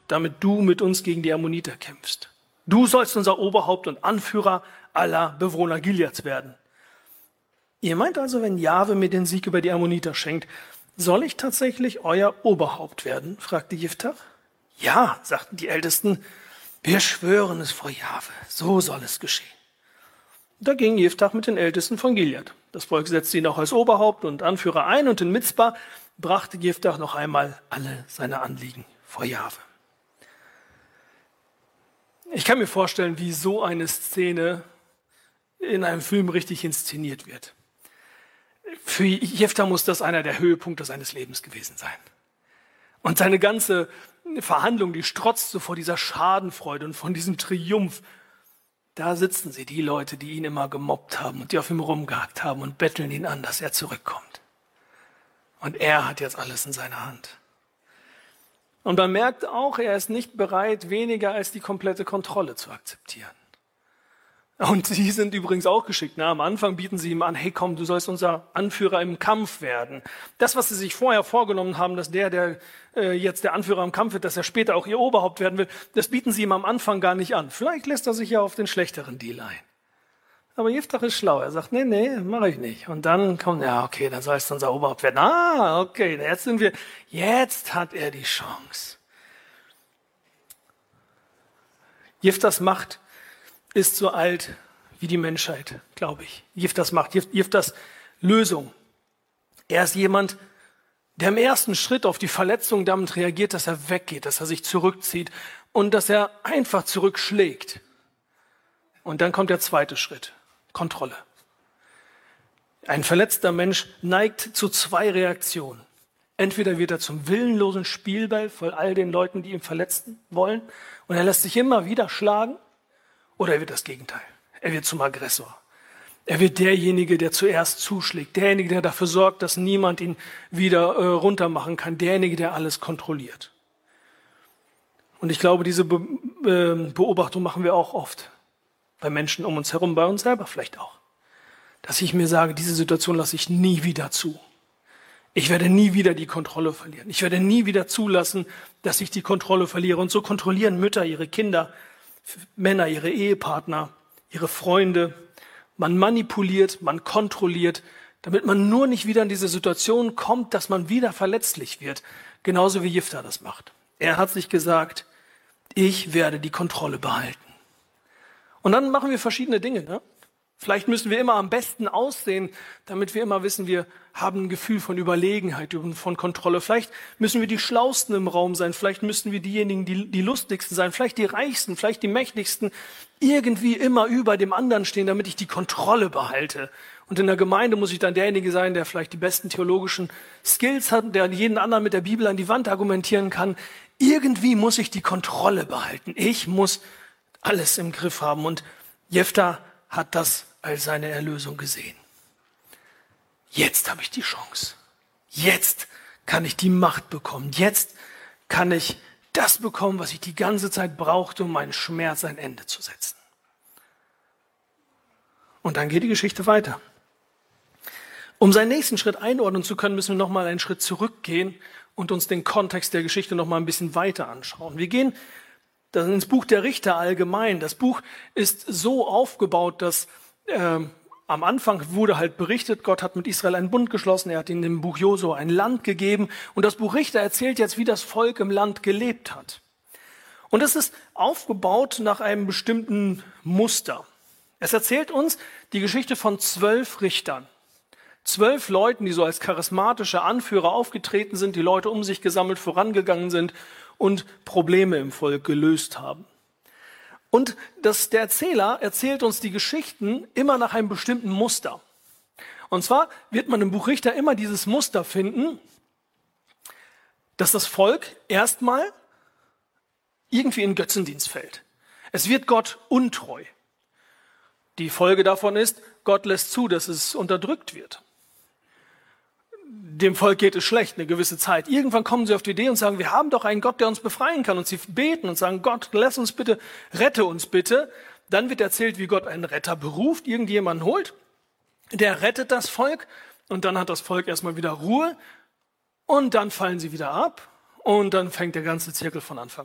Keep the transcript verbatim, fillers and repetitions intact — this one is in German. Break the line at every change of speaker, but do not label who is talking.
damit du mit uns gegen die Ammoniter kämpfst. Du sollst unser Oberhaupt und Anführer aller Bewohner Gileads werden. Ihr meint also, wenn Jahwe mir den Sieg über die Ammoniter schenkt, soll ich tatsächlich euer Oberhaupt werden? Fragte Jiftach. Ja, sagten die Ältesten, wir schwören es vor Jahwe, so soll es geschehen. Da ging Jiftach mit den Ältesten von Gilead. Das Volk setzte ihn auch als Oberhaupt und Anführer ein und in Mizpa brachte Jiftach noch einmal alle seine Anliegen vor Jahwe. Ich kann mir vorstellen, wie so eine Szene in einem Film richtig inszeniert wird. Für Jiftach muss das einer der Höhepunkte seines Lebens gewesen sein. Und seine ganze Verhandlung, die strotzt so vor dieser Schadenfreude und von diesem Triumph. Da sitzen sie, die Leute, die ihn immer gemobbt haben und die auf ihm rumgehackt haben und betteln ihn an, dass er zurückkommt. Und er hat jetzt alles in seiner Hand. Und man merkt auch, er ist nicht bereit, weniger als die komplette Kontrolle zu akzeptieren. Und sie sind übrigens auch geschickt. Na, am Anfang bieten sie ihm an, hey komm, du sollst unser Anführer im Kampf werden. Das, was sie sich vorher vorgenommen haben, dass der, der äh, jetzt der Anführer im Kampf wird, dass er später auch ihr Oberhaupt werden will, das bieten sie ihm am Anfang gar nicht an. Vielleicht lässt er sich ja auf den schlechteren Deal ein. Aber Jiftach ist schlau. Er sagt, nee, nee, mache ich nicht. Und dann kommt, ja, okay, dann sollst du unser Oberhaupt werden. Ah, okay, jetzt sind wir, jetzt hat er die Chance. Jiftachs Macht ist so alt wie die Menschheit, glaube ich. Jiftachs Macht, Jiftachs Lösung. Er ist jemand, der im ersten Schritt auf die Verletzung damit reagiert, dass er weggeht, dass er sich zurückzieht und dass er einfach zurückschlägt. Und dann kommt der zweite Schritt, Kontrolle. Ein verletzter Mensch neigt zu zwei Reaktionen. Entweder wird er zum willenlosen Spielball von all den Leuten, die ihn verletzen wollen, und er lässt sich immer wieder schlagen, oder er wird das Gegenteil. Er wird zum Aggressor. Er wird derjenige, der zuerst zuschlägt. Derjenige, der dafür sorgt, dass niemand ihn wieder äh, runtermachen kann. Derjenige, der alles kontrolliert. Und ich glaube, diese Be äh, Beobachtung machen wir auch oft. Bei Menschen um uns herum, bei uns selber vielleicht auch. Dass ich mir sage, diese Situation lasse ich nie wieder zu. Ich werde nie wieder die Kontrolle verlieren. Ich werde nie wieder zulassen, dass ich die Kontrolle verliere. Und so kontrollieren Mütter ihre Kinder, Männer, ihre Ehepartner, ihre Freunde. Man manipuliert, man kontrolliert, damit man nur nicht wieder in diese Situation kommt, dass man wieder verletzlich wird. Genauso wie Jiftach das macht. Er hat sich gesagt, ich werde die Kontrolle behalten. Und dann machen wir verschiedene Dinge. Ne? Vielleicht müssen wir immer am besten aussehen, damit wir immer wissen, wir haben ein Gefühl von Überlegenheit, von Kontrolle. Vielleicht müssen wir die Schlausten im Raum sein. Vielleicht müssen wir diejenigen, die, die lustigsten sein. Vielleicht die Reichsten, vielleicht die Mächtigsten. Irgendwie immer über dem anderen stehen, damit ich die Kontrolle behalte. Und in der Gemeinde muss ich dann derjenige sein, der vielleicht die besten theologischen Skills hat, der jeden anderen mit der Bibel an die Wand argumentieren kann. Irgendwie muss ich die Kontrolle behalten. Ich muss alles im Griff haben. Und Jiftach hat das als seine Erlösung gesehen. Jetzt habe ich die Chance. Jetzt kann ich die Macht bekommen. Jetzt kann ich das bekommen, was ich die ganze Zeit brauchte, um meinen Schmerz ein Ende zu setzen. Und dann geht die Geschichte weiter. Um seinen nächsten Schritt einordnen zu können, müssen wir nochmal einen Schritt zurückgehen und uns den Kontext der Geschichte nochmal ein bisschen weiter anschauen. Wir gehen dann ins Buch der Richter allgemein. Das Buch ist so aufgebaut, dass äh, am Anfang wurde halt berichtet, Gott hat mit Israel einen Bund geschlossen, er hat ihnen im Buch Josua ein Land gegeben und das Buch Richter erzählt jetzt, wie das Volk im Land gelebt hat. Und es ist aufgebaut nach einem bestimmten Muster. Es erzählt uns die Geschichte von zwölf Richtern. Zwölf Leuten, die so als charismatische Anführer aufgetreten sind, die Leute um sich gesammelt vorangegangen sind und Probleme im Volk gelöst haben. Und das, der Erzähler erzählt uns die Geschichten immer nach einem bestimmten Muster. Und zwar wird man im Buch Richter immer dieses Muster finden, dass das Volk erstmal irgendwie in Götzendienst fällt. Es wird Gott untreu. Die Folge davon ist, Gott lässt zu, dass es unterdrückt wird. Dem Volk geht es schlecht eine gewisse Zeit. Irgendwann kommen sie auf die Idee und sagen, wir haben doch einen Gott, der uns befreien kann. Und sie beten und sagen, Gott, lass uns bitte, rette uns bitte. Dann wird erzählt, wie Gott einen Retter beruft, irgendjemanden holt. Der rettet das Volk und dann hat das Volk erstmal wieder Ruhe und dann fallen sie wieder ab und dann fängt der ganze Zirkel von Anfang an.